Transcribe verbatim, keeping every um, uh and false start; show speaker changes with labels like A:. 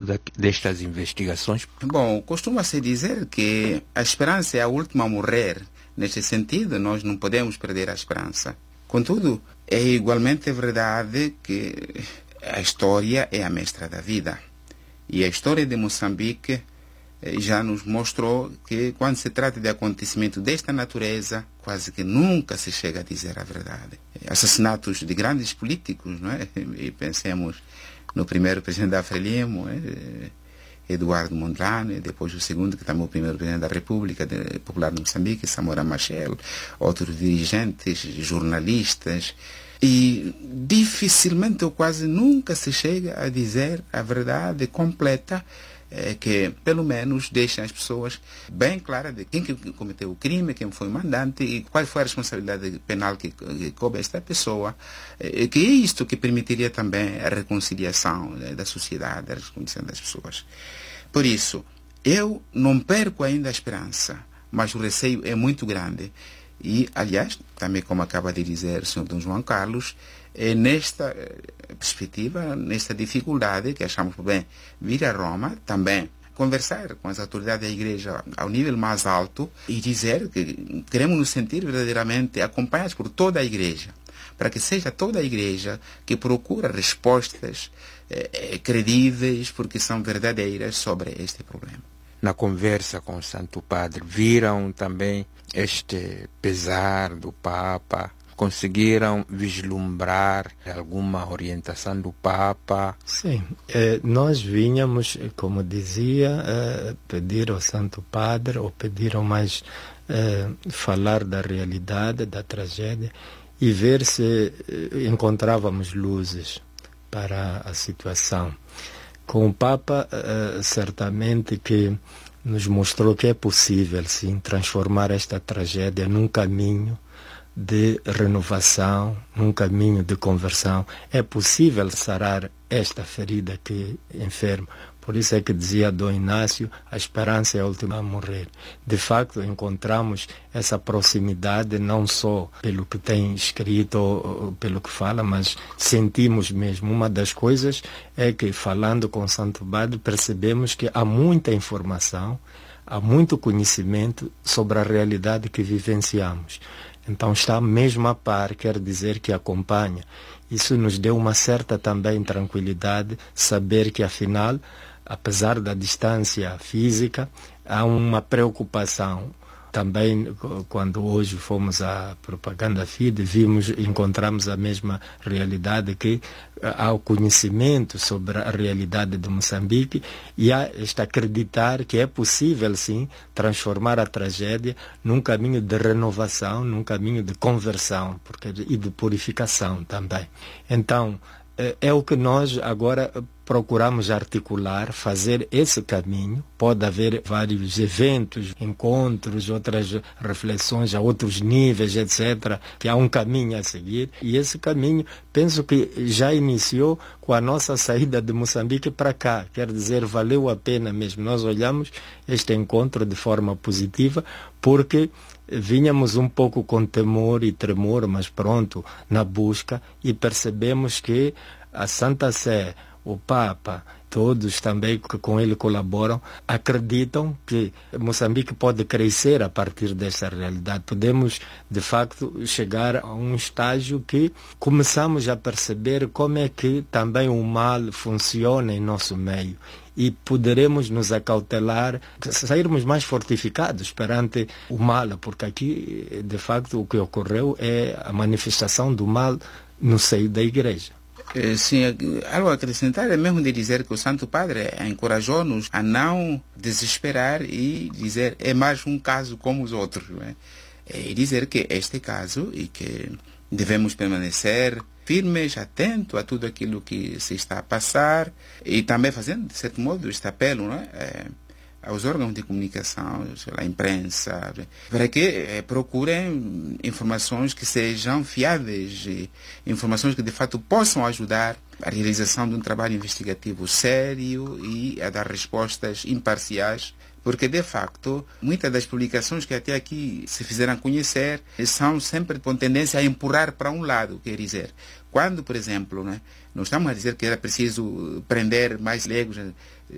A: da, destas investigações?
B: Bom, costuma-se dizer que a esperança é a última a morrer. Neste sentido, nós não podemos perder a esperança. Contudo, é igualmente verdade que a história é a mestra da vida. E a história de Moçambique já nos mostrou que quando se trata de acontecimento desta natureza, quase que nunca se chega a dizer a verdade. Assassinatos de grandes políticos, não é? E pensemos no primeiro presidente da Frelimo, é? Eduardo Mondlane, depois o segundo, que também é o primeiro presidente da República Popular de Moçambique, Samora Machel, outros dirigentes, jornalistas. E dificilmente ou quase nunca se chega a dizer a verdade completa, é, que pelo menos deixa as pessoas bem claras de quem que cometeu o crime, quem foi o mandante e qual foi a responsabilidade penal que, que coube a esta pessoa, é, que é isto que permitiria também a reconciliação, né, da sociedade, a reconciliação das pessoas. Por isso, eu não perco ainda a esperança, mas o receio é muito grande. E, aliás, também como acaba de dizer o senhor Dom João Carlos, é nesta perspectiva, nesta dificuldade que achamos por bem vir a Roma, também conversar com as autoridades da Igreja ao nível mais alto e dizer que queremos nos sentir verdadeiramente acompanhados por toda a Igreja, para que seja toda a Igreja que procura respostas eh, credíveis, porque são verdadeiras sobre este problema.
A: Na conversa com o Santo Padre, viram também este pesar do Papa? Conseguiram vislumbrar alguma orientação do Papa?
C: Sim, eh, nós vinhamos, como dizia, eh, pedir ao Santo Padre, ou pediram mais eh, falar da realidade, da tragédia, e ver se eh, encontrávamos luzes para a situação. Com o Papa, eh, certamente que nos mostrou que é possível, sim, transformar esta tragédia num caminho de renovação, num caminho de conversão. É possível sarar esta ferida que enferma. Por isso é que dizia Dom Inácio, a esperança é a última a morrer. De facto, encontramos essa proximidade não só pelo que tem escrito ou pelo que fala, mas sentimos mesmo. Uma das coisas é que, falando com o Santo Padre, percebemos que há muita informação, há muito conhecimento sobre a realidade que vivenciamos. Então está mesmo a par, quer dizer que acompanha. Isso nos deu uma certa também tranquilidade, saber que afinal, apesar da distância física, há uma preocupação. Também, quando hoje fomos à Propaganda Fide, vimos, encontramos a mesma realidade, que há o conhecimento sobre a realidade de Moçambique e há este acreditar que é possível, sim, transformar a tragédia num caminho de renovação, num caminho de conversão porque, e de purificação também. Então, é o que nós agora procuramos articular, fazer esse caminho. Pode haver vários eventos, encontros, outras reflexões a outros níveis, etcétera, que há um caminho a seguir. E esse caminho, penso que já iniciou com a nossa saída de Moçambique para cá. Quer dizer, valeu a pena mesmo. Nós olhamos este encontro de forma positiva, porque vinhamos um pouco com temor e tremor, mas pronto, na busca, e percebemos que a Santa Sé, o Papa, todos também que com ele colaboram, acreditam que Moçambique pode crescer a partir dessa realidade. Podemos, de facto, chegar a um estágio que começamos a perceber como é que também o mal funciona em nosso meio. E poderemos nos acautelar, sairmos mais fortificados perante o mal, porque aqui, de facto, o que ocorreu é a manifestação do mal no seio da Igreja.
B: Sim, algo a acrescentar é mesmo de dizer que o Santo Padre encorajou-nos a não desesperar e dizer é mais um caso como os outros, não é? E dizer que este caso e que devemos permanecer firmes, atentos a tudo aquilo que se está a passar e também fazendo, de certo modo, este apelo, não é? É, aos órgãos de comunicação, à imprensa, para que eh, procurem informações que sejam fiáveis, e informações que de fato possam ajudar a realização de um trabalho investigativo sério e a dar respostas imparciais, porque de facto muitas das publicações que até aqui se fizeram conhecer são sempre com tendência a empurrar para um lado, quer dizer, quando, por exemplo, né, não estamos a dizer que era preciso prender mais legos,